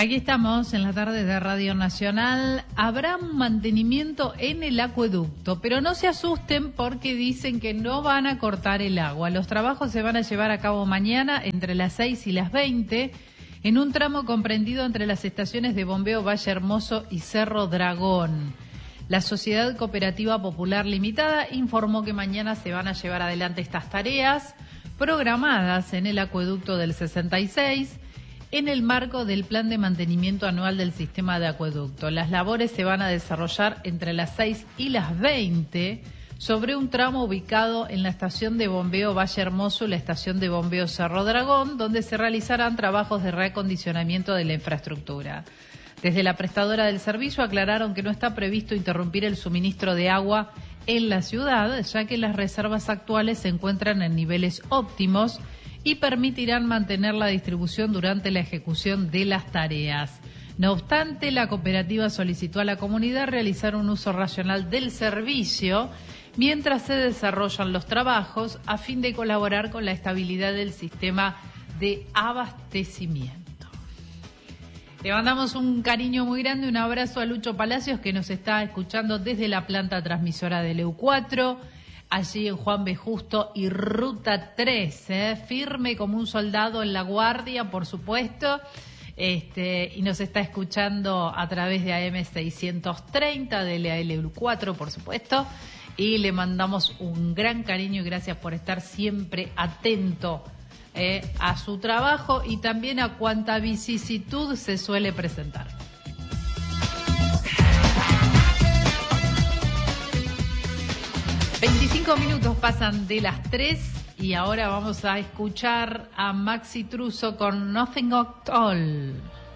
Aquí estamos en la tarde de Radio Nacional. Habrá un mantenimiento en el acueducto, pero no se asusten porque dicen que no van a cortar el agua. Los trabajos se van a llevar a cabo mañana entre las 6 y las 20 en un tramo comprendido entre las estaciones de bombeo Valle Hermoso y Cerro Dragón. La Sociedad Cooperativa Popular Limitada informó que mañana se van a llevar adelante estas tareas programadas en el acueducto del 66 en el marco del Plan de Mantenimiento Anual del Sistema de Acueducto. Las labores se van a desarrollar entre las 6 y las 20 sobre un tramo ubicado en la estación de bombeo Valle Hermoso y la estación de bombeo Cerro Dragón, donde se realizarán trabajos de reacondicionamiento de la infraestructura. Desde la prestadora del servicio aclararon que no está previsto interrumpir el suministro de agua en la ciudad, ya que las reservas actuales se encuentran en niveles óptimos y permitirán mantener la distribución durante la ejecución de las tareas. No obstante, la cooperativa solicitó a la comunidad realizar un uso racional del servicio mientras se desarrollan los trabajos a fin de colaborar con la estabilidad del sistema de abastecimiento. Le mandamos un cariño muy grande, un abrazo a Lucho Palacios, que nos está escuchando desde la planta transmisora del EU4, allí en Juan B. Justo y Ruta 3, firme como un soldado en la guardia, por supuesto, y nos está escuchando a través de AM 630 de la LU4, por supuesto, y le mandamos un gran cariño y gracias por estar siempre atento a su trabajo y también a cuanta vicisitud se suele presentar. Minutos pasan de las 3 y ahora vamos a escuchar a Maxi Truso con Nothing at All.